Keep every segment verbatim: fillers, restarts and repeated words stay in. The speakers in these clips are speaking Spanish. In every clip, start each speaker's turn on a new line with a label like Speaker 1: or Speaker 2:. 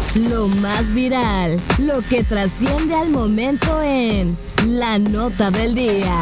Speaker 1: Lo más viral, lo que trasciende al momento en La Nota del Día.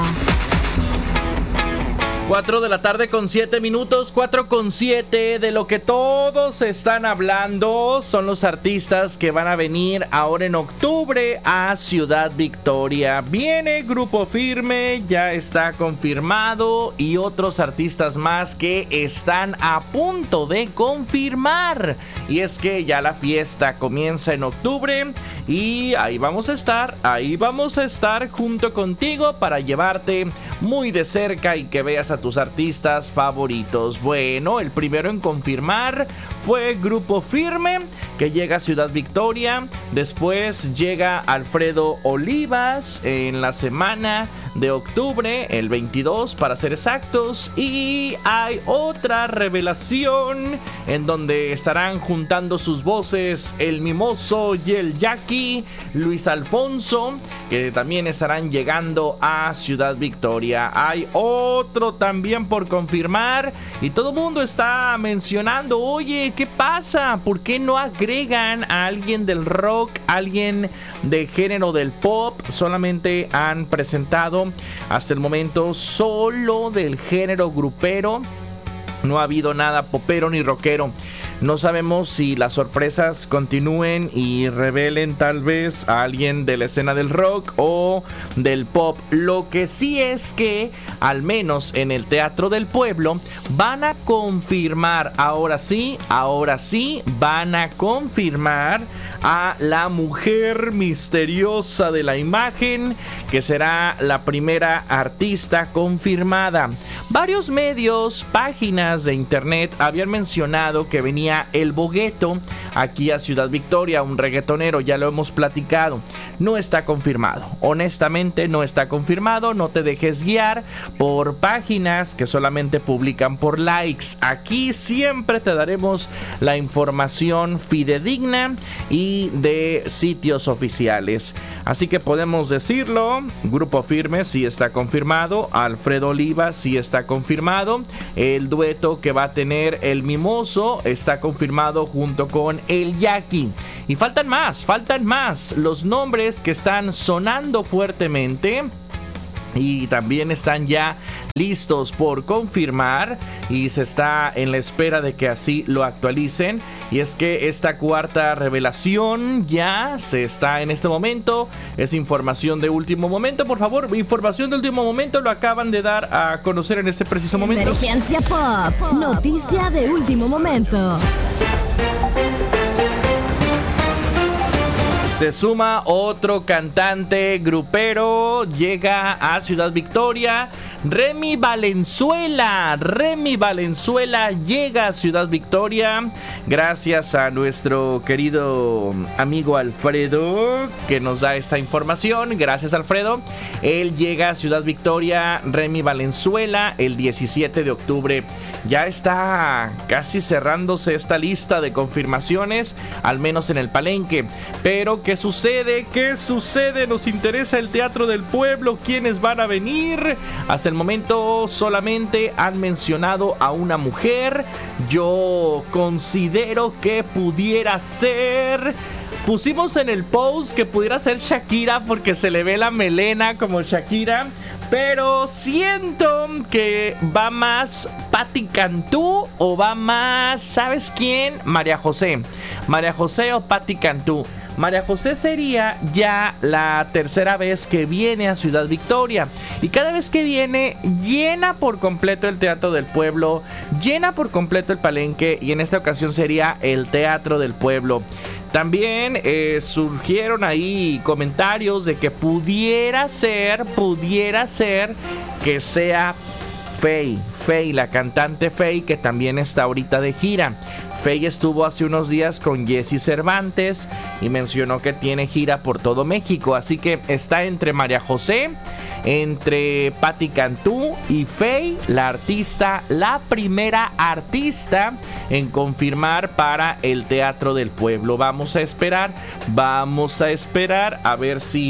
Speaker 2: Cuatro de la tarde con siete minutos, cuatro con siete. De lo que todos están hablando son los artistas que van a venir ahora en octubre a Ciudad Victoria. Viene Grupo Firme, ya está confirmado, y otros artistas más que están a punto de confirmar. Y es que ya la fiesta comienza en octubre y ahí vamos a estar, ahí vamos a estar junto contigo para llevarte muy de cerca y que veas a tus artistas favoritos. Bueno, el primero en confirmar fue Grupo Firme, que llega a Ciudad Victoria. Después llega Alfredo Olivas en la semana de octubre, el veintidós para ser exactos. Y hay otra revelación en donde estarán juntando sus voces el Mimoso y el Jackie, Luis Alfonso, que también estarán llegando a Ciudad Victoria. Hay otro también por confirmar y todo el mundo está mencionando, oye, ¿qué pasa? ¿Por qué no agregan a alguien del rock, alguien de género del pop? Solamente han presentado hasta el momento solo del género grupero. No ha habido nada popero ni rockero. No sabemos si las sorpresas continúen y revelen tal vez a alguien de la escena del rock o del pop. Lo que sí es que, al menos en el Teatro del Pueblo, van a confirmar, ahora sí, ahora sí, van a confirmar a la mujer misteriosa de la imagen, que será la primera artista confirmada. Varios medios, páginas de internet habían mencionado que venía El Bogueto aquí a Ciudad Victoria, un reggaetonero, ya lo hemos platicado. No está confirmado, honestamente no está confirmado. No te dejes guiar por páginas que solamente publican por likes. Aquí siempre te daremos la información fidedigna y de sitios oficiales. Así que podemos decirlo, Grupo Firme sí está confirmado, Alfredo Olivas sí está confirmado, el dueto que va a tener el Mimoso está confirmado junto con el Jackie. Y faltan más, faltan más los nombres que están sonando fuertemente y también están ya listos por confirmar, y se está en la espera de que así lo actualicen. Y es que esta cuarta revelación ya se está en este momento, es información de último momento. Por favor, información de último momento, lo acaban de dar a conocer en este preciso momento.
Speaker 1: Emergencia Pop, noticia de último momento.
Speaker 2: Se suma otro cantante grupero, llega a Ciudad Victoria, Remy Valenzuela. Remy Valenzuela llega a Ciudad Victoria gracias a nuestro querido amigo Alfredo, que nos da esta información. Gracias, Alfredo. Él llega a Ciudad Victoria, Remy Valenzuela, el diecisiete de octubre. Ya está casi cerrándose esta lista de confirmaciones, al menos en el Palenque. Pero ¿qué sucede? ¿Qué sucede? Nos interesa el Teatro del Pueblo. ¿Quiénes van a venir? Hasta el momento solamente han mencionado a una mujer. Yo considero que pudiera ser... Pusimos en el post que pudiera ser Shakira porque se le ve la melena como Shakira, pero siento que va más Patti Cantú o va más, ¿sabes quién? María José. María José o Patti Cantú. María José sería ya la tercera vez que viene a Ciudad Victoria, y cada vez que viene llena por completo el Teatro del Pueblo, llena por completo el Palenque, y en esta ocasión sería el Teatro del Pueblo. También eh, surgieron ahí comentarios de que pudiera ser, pudiera ser que sea Faye, Faye, la cantante Faye, que también está ahorita de gira. Faye estuvo hace unos días con Jessy Cervantes y mencionó que tiene gira por todo México, así que está entre María José, entre Patti Cantú y Faye, la artista, la primera artista en confirmar para el Teatro del Pueblo. Vamos a esperar, vamos a esperar a ver si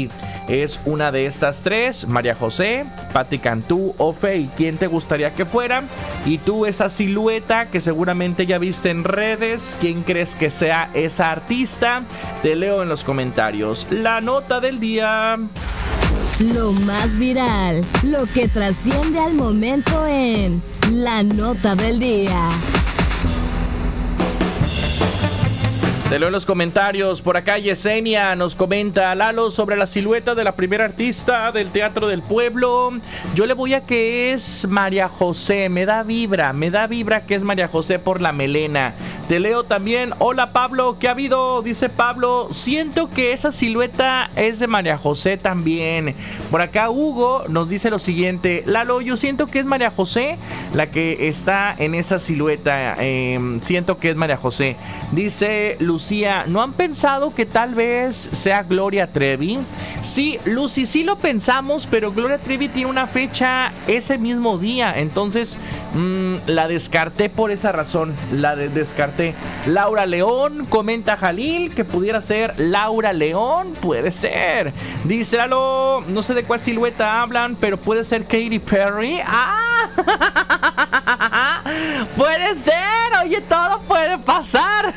Speaker 2: es una de estas tres: María José, Patti Cantú o Faye. ¿Quién te gustaría que fuera? Y tú, esa silueta que seguramente ya viste en redes, ¿quién crees que sea esa artista? Te leo en los comentarios. La nota del día.
Speaker 1: Lo más viral, lo que trasciende al momento en la nota del día.
Speaker 2: Te leo en los comentarios. Por acá Yesenia nos comenta: Lalo, sobre la silueta de la primera artista del Teatro del Pueblo, yo le voy a que es María José. Me da vibra, me da vibra que es María José por la melena. Te leo también: hola Pablo, ¿qué ha habido? Dice Pablo: siento que esa silueta es de María José también. Por acá Hugo nos dice lo siguiente: Lalo, yo siento que es María José la que está en esa silueta. Eh, siento que es María José. Dice Lucía: ¿no han pensado que tal vez sea Gloria Trevi? Sí, Lucy, sí lo pensamos, pero Gloria Trevi tiene una fecha ese mismo día, entonces mmm, la descarté por esa razón, la de- descarté. Laura León comenta: Jalil, que pudiera ser Laura León, puede ser. Dice Lalo, no sé de cuál silueta hablan, pero puede ser Katy Perry. ¡Ah! Puede ser, oye, todo puede pasar.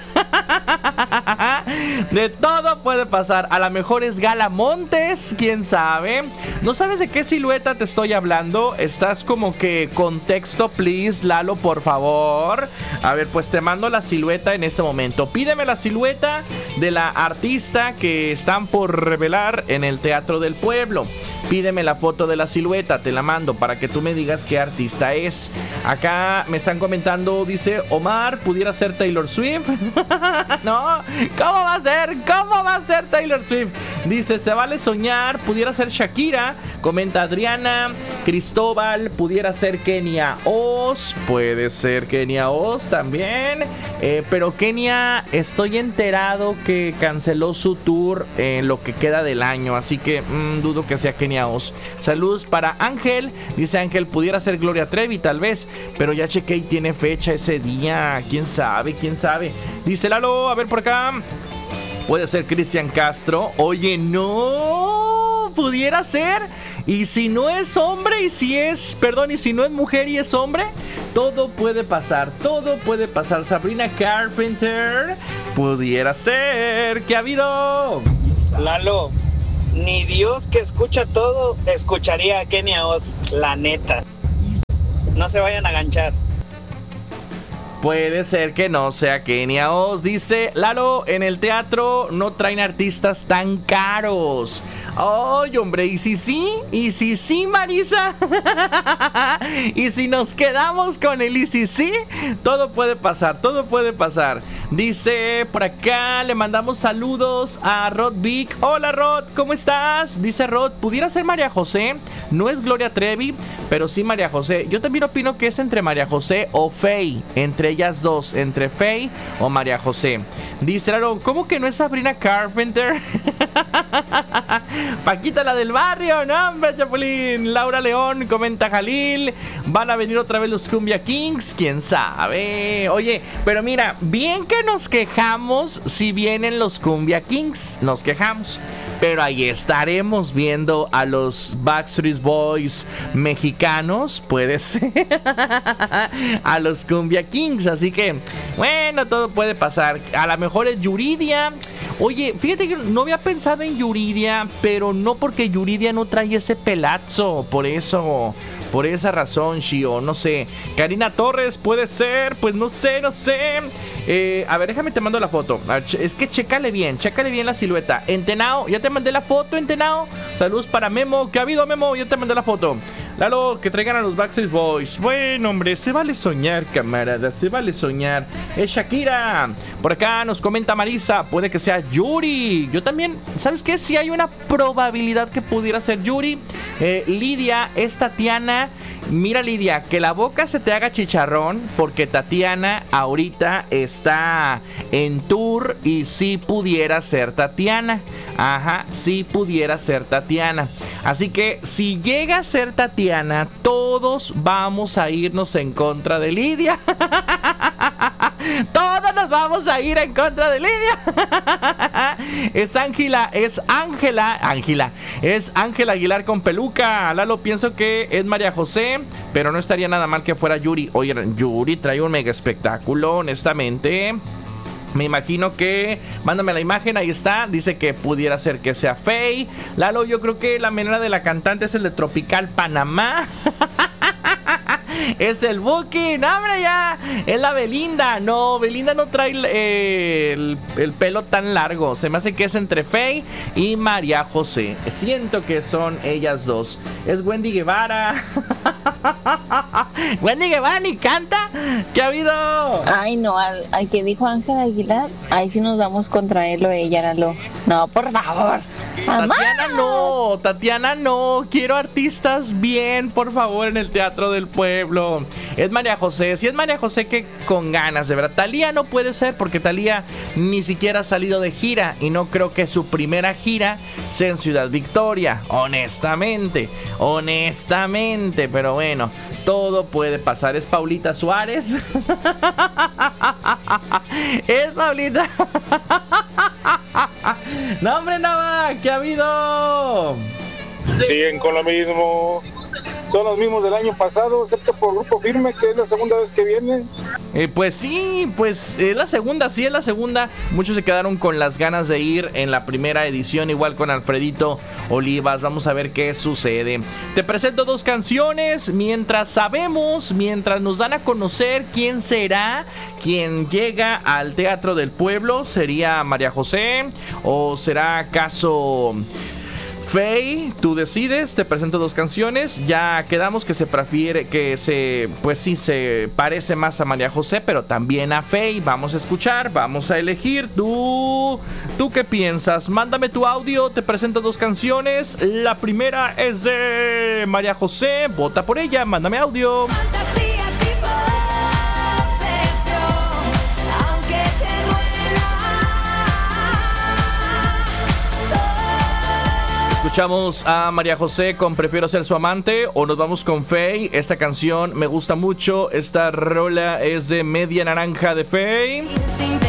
Speaker 2: De todo puede pasar. A lo mejor es Gala Montes, quién sabe. ¿No sabes de qué silueta te estoy hablando? Estás como que contexto, please, Lalo, por favor. A ver, pues te mando la silueta en este momento. Pídeme la silueta de la artista que están por revelar en el Teatro del Pueblo. Pídeme la foto de la silueta, te la mando para que tú me digas qué artista es. Acá me están comentando, dice Omar, ¿pudiera ser Taylor Swift? No, ¿cómo va a ser? ¿Cómo va a ser Taylor Swift? Dice, se vale soñar, pudiera ser Shakira. Comenta Adriana. Cristóbal, pudiera ser Kenia Oz. Puede ser Kenia Oz también. Eh, pero Kenia, estoy enterado que canceló su tour en lo que queda del año, así que mmm, dudo que sea Kenia Oz. Saludos para Ángel. Dice Ángel, pudiera ser Gloria Trevi tal vez, pero ya chequé y tiene fecha ese día. ¿Quién sabe? ¿Quién sabe? Dice Lalo, a ver por acá. Puede ser Cristian Castro. Oye, no, pudiera ser. Y si no es hombre y si es, perdón, y si no es mujer y es hombre, todo puede pasar, todo puede pasar. Sabrina Carpenter, pudiera ser. ¿Qué ha habido?
Speaker 3: Lalo, ni Dios que escucha todo escucharía a Kenia Oz, la neta. No se vayan a aganchar.
Speaker 2: Puede ser que no sea Kenia Oz. Dice Lalo, en el teatro no traen artistas tan caros. Ay, hombre, ¿y si sí? ¿Y si sí, Marisa? ¿Y si nos quedamos con el y si sí? Todo puede pasar, todo puede pasar. Dice por acá, le mandamos saludos a Rod Vic. Hola Rod, ¿cómo estás? Dice Rod, ¿pudiera ser María José? No es Gloria Trevi, pero sí María José. Yo también opino que es entre María José o Faye. Entre ellas dos, entre Faye o María José. Dice Aaron, ¿cómo que no es Sabrina Carpenter? Paquita, la del barrio, no hombre, Chapulín. Laura León, comenta Jalil. ¿Van a venir otra vez los Cumbia Kings? ¿Quién sabe? Oye, pero mira, bien que nos quejamos si vienen los Cumbia Kings. Nos quejamos, pero ahí estaremos viendo a los Backstreet Boys mexicanos, puede ser, a los Cumbia Kings. Así que, bueno, todo puede pasar. A lo mejor es Yuridia. Oye, fíjate que no había pensado en Yuridia, pero no porque Yuridia no trae ese pelazo, por eso, por esa razón, Shio, no sé. Karina Torres, puede ser, pues no sé, no sé. Eh, a ver, déjame te mando la foto. Ver, es que chécale bien, chécale bien la silueta. Entenao, ya te mandé la foto, Entenao. Saludos para Memo, ¿qué ha habido, Memo? Ya te mandé la foto. Lalo, que traigan a los Backstreet Boys. Bueno, hombre, se vale soñar, camarada, se vale soñar. Es Shakira. Por acá nos comenta Marisa, puede que sea Yuri. Yo también, ¿sabes qué? Si hay una probabilidad que pudiera ser Yuri. eh, Lidia, es Tatiana. Mira, Lidia, que la boca se te haga chicharrón, porque Tatiana ahorita está en tour y sí pudiera ser Tatiana. Ajá, sí pudiera ser Tatiana. Así que si llega a ser Tatiana, todos vamos a irnos en contra de Lidia. Todos nos vamos a ir en contra de Lidia. Es Ángela, es Ángela, Ángela, es Ángela Aguilar con peluca. Lalo, pienso que es María José, pero no estaría nada mal que fuera Yuri. Oye, Yuri trae un mega espectáculo, honestamente. Me imagino que, mándame la imagen, ahí está, dice que pudiera ser que sea Faye. Lalo, yo creo que la manera de la cantante es el de Tropical Panamá. Es el Buki, no hombre ya, es la Belinda. No, Belinda no trae eh, el, el pelo tan largo. Se me hace que es entre Faye y María José. Siento que son ellas dos. Es Wendy Guevara. Wendy Guevara ni canta. ¿Qué ha habido?
Speaker 4: Ay no, al, al que dijo Ángela Aguilar, ahí sí nos vamos contra él o ella, Lalo. No, por favor.
Speaker 2: Tatiana no, Tatiana no. Quiero artistas bien, por favor, en el Teatro del Pueblo. Es María José. Si es María José, que con ganas, de verdad. Talía no puede ser, porque Talía ni siquiera ha salido de gira. Y no creo que su primera gira sea en Ciudad Victoria. Honestamente, honestamente. Pero bueno, todo puede pasar. Es Paulita Suárez. Es Paulita. No, hombre, no va. ¿Qué ha habido?
Speaker 5: Siguen con lo mismo. Son los mismos del año pasado, excepto por Grupo Firme, que es la segunda vez que viene.
Speaker 2: Eh, pues sí, pues es la segunda, sí es la segunda. Muchos se quedaron con las ganas de ir en la primera edición, igual con Alfredito Olivas. Vamos a ver qué sucede. Te presento dos canciones. Mientras sabemos, mientras nos dan a conocer quién será quien llega al Teatro del Pueblo, ¿sería María José o será acaso Faye? Tú decides. Te presento dos canciones. Ya quedamos que se prefiere, que se, pues sí, se parece más a María José, pero también a Faye. Vamos a escuchar, vamos a elegir. Tú, ¿tú qué piensas? Mándame tu audio. Te presento dos canciones. La primera es de María José. Vota por ella. Mándame audio. Escuchamos a María José con Prefiero Ser Su Amante, o nos vamos con Faye. Esta canción me gusta mucho. Esta rola es de Media Naranja de Faye.